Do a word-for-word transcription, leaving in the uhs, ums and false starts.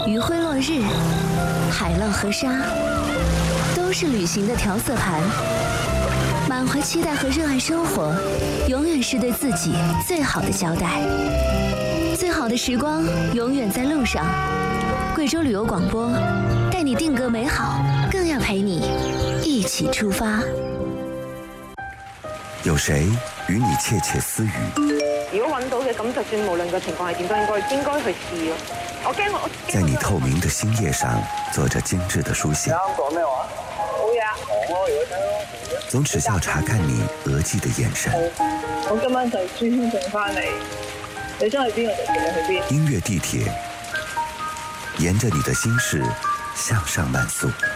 余晖落日，海浪和沙，都是旅行的调色盘。满怀期待和热爱生活，永远是对自己最好的交代。最好的时光永远在路上。贵州旅游广播，带你定格美好，更要陪你一起出发。 有谁與你竊竊私語？ 如果揾到嘅，咁就算無論個情況係點，都應該應該去試咯。我驚我在你透明的心頁上做着精緻的書寫。 啱講咩話？好嘢，我如果聽咯。 總只效查看你額際的眼神。 我今晚就專程翻嚟，你想去邊我就陪你去邊。 音樂地鐵，沿着你的心事向上漫溯。